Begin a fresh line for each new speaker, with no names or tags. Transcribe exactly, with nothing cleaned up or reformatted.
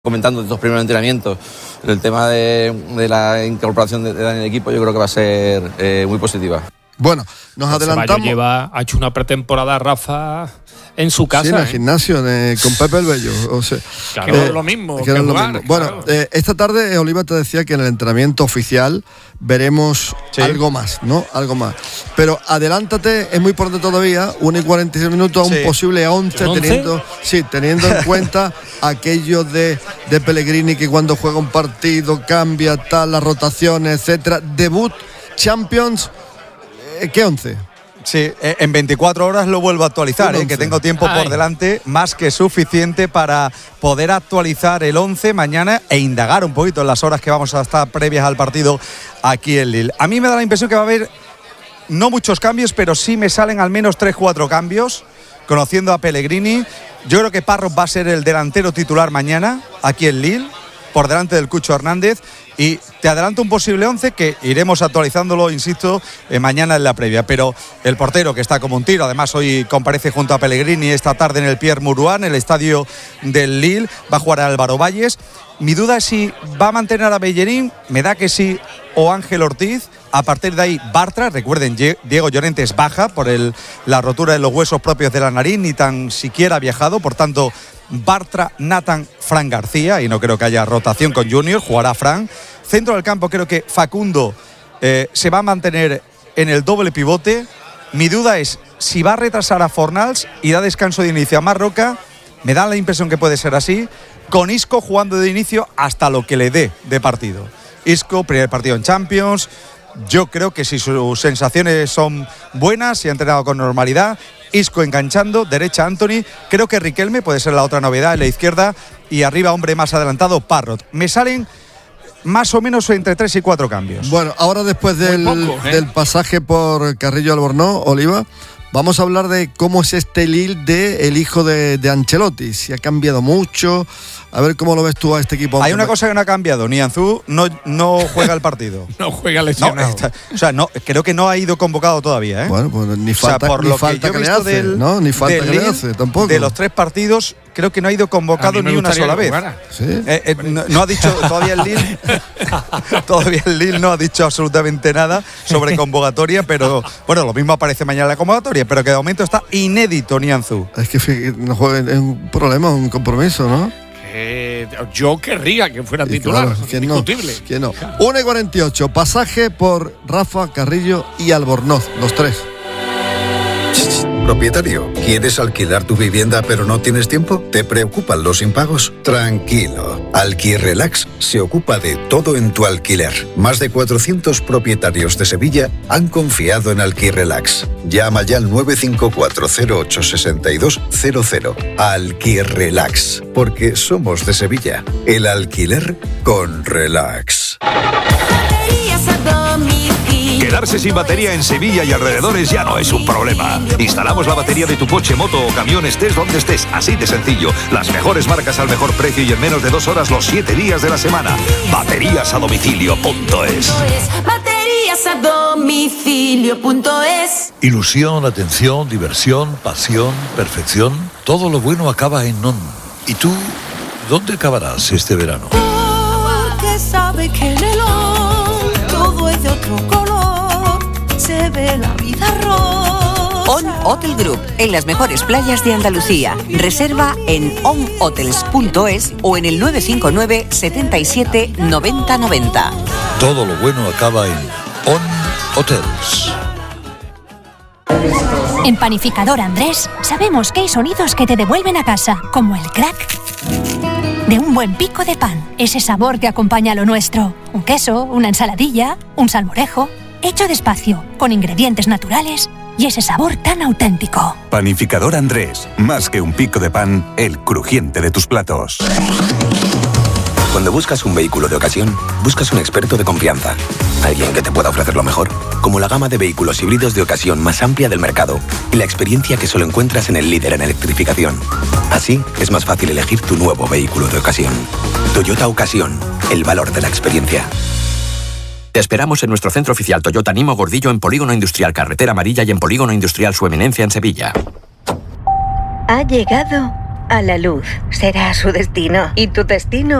Comentando estos primeros entrenamientos, el tema de, de la incorporación de, de Dani en el equipo, yo creo que va a ser eh, muy positiva.
Bueno, nos adelantamos.
Lleva, ha hecho una pretemporada, Rafa, en su casa.
Sí, en el
¿eh?
gimnasio, de, con Pepe el Bello. O sea,
claro,
eh,
es lo mismo.
Que
que
no es lo
jugar,
mismo.
claro.
Bueno, eh, esta tarde Oliva te decía que en el entrenamiento oficial veremos sí. algo más, ¿no? Algo más. Pero adelántate, es muy pronto todavía, una y cuarenta y seis minutos, sí. a un posible once, teniendo, sí, teniendo en cuenta aquello de, de Pellegrini, que cuando juega un partido cambia, tal, las rotaciones, etcétera. Debut, Champions, eh, ¿qué once?
Sí, en veinticuatro horas lo vuelvo a actualizar, ¿eh? Que tengo tiempo Ay. por delante más que suficiente para poder actualizar el once mañana e indagar un poquito en las horas que vamos a estar previas al partido aquí en Lille. A mí me da la impresión que va a haber no muchos cambios, pero sí me salen al menos tres cuatro cambios, conociendo a Pellegrini. Yo creo que Parros va a ser el delantero titular mañana aquí en Lille, por delante del Cucho Hernández. Y te adelanto un posible once que iremos actualizándolo, insisto, eh, mañana en la previa. Pero el portero, que está como un tiro, además hoy comparece junto a Pellegrini esta tarde en el Pierre Mauroy, en el estadio del Lille, va a jugar a Álvaro Valles. Mi duda es si va a mantener a Bellerín, me da que sí, o Ángel Ortiz. A partir de ahí, Bartra, recuerden, Diego Llorente es baja por el, la rotura de los huesos propios de la nariz, ni tan siquiera ha viajado, por tanto, Bartra, Nathan, Fran García, y no creo que haya rotación con Junior, jugará Fran. Centro del campo, creo que Facundo eh, se va a mantener en el doble pivote. Mi duda es si va a retrasar a Fornals y da descanso de inicio a Marroca. Me da la impresión que puede ser así, con Isco jugando de inicio hasta lo que le dé de partido. Isco, primer partido en Champions. Yo creo que si sus sensaciones son buenas y ha entrenado con normalidad, Isco enganchando, derecha Anthony, creo que Riquelme puede ser la otra novedad en la izquierda y arriba hombre más adelantado, Parrot. Me salen más o menos entre tres y cuatro cambios.
Bueno, ahora después del, poco, ¿eh? del pasaje por Carrillo Albornoz, Oliva, vamos a hablar de cómo es este Lille de el hijo de, de Ancelotti, si ha cambiado mucho. A ver cómo lo ves tú a este equipo.
Hay una cosa que no ha cambiado. Nianzú no, no juega el partido.
no juega lesionado.
No, está, o sea, no, creo que no ha ido convocado todavía, ¿eh?
Bueno, pues ni falta,
o sea, por
ni
lo
falta
que,
que,
yo
le
he visto
hace,
del,
¿no? Ni falta que
Lille,
le hace, tampoco.
De los tres partidos, creo que no ha ido convocado ni una sola vez.
¿Sí?
Eh, eh, no, no ha dicho todavía el Lille. todavía el Lille no ha dicho absolutamente nada sobre convocatoria, pero bueno, lo mismo aparece mañana en la convocatoria, pero que de momento está inédito Nianzú.
Es que no juega, es un problema, un compromiso, ¿no?
Eh, yo querría que fuera titular,
claro, ¿quién
indiscutible.
No? ¿Quién no? una y cuarenta y ocho, pasaje por Rafa, Carrillo y Albornoz, los tres.
Propietario, ¿quieres alquilar tu vivienda pero no tienes tiempo? ¿Te preocupan los impagos? Tranquilo, Alquirrelax se ocupa de todo en tu alquiler. Más de cuatrocientos propietarios de Sevilla han confiado en Alquirrelax. Llama ya al nueve cinco cuatro cero ocho seis dos cero cero. Alquirrelax, porque somos de Sevilla. El alquiler con relax.
Quedarse sin batería en Sevilla y alrededores ya no es un problema. Instalamos la batería de tu coche, moto o camión, estés donde estés, así de sencillo. Las mejores marcas al mejor precio y en menos de dos horas los siete días de la semana. Baterías a domicilio punto es.
Baterías a domicilio punto es.
Ilusión, atención, diversión, pasión, perfección. Todo lo bueno acaba en On. ¿Y tú dónde acabarás este verano?
Porque sabe que en el On todo es de otro color. Se ve la vida rosa.
On Hotel Group, en las mejores playas de Andalucía. Reserva en on hotels punto es o en el nueve cinco nueve, setenta y siete, noventa noventa.
Todo lo bueno acaba en On Hotels.
En Panificador Andrés sabemos que hay sonidos que te devuelven a casa, como el crack de un buen pico de pan, ese sabor que acompaña a lo nuestro. Un queso, una ensaladilla, un salmorejo, hecho despacio, con ingredientes naturales y ese sabor tan auténtico.
Panificador Andrés, más que un pico de pan, el crujiente de tus platos.
Cuando buscas un vehículo de ocasión, buscas un experto de confianza. Alguien que te pueda ofrecer lo mejor, como la gama de vehículos híbridos de ocasión más amplia del mercado y la experiencia que solo encuentras en el líder en electrificación. Así, es más fácil elegir tu nuevo vehículo de ocasión. Toyota Ocasión, el valor de la experiencia.
Te esperamos en nuestro centro oficial Toyota Nimo Gordillo en Polígono Industrial Carretera Amarilla y en Polígono Industrial Su Eminencia en Sevilla.
Ha llegado A la luz será su destino. ¿Y tu destino?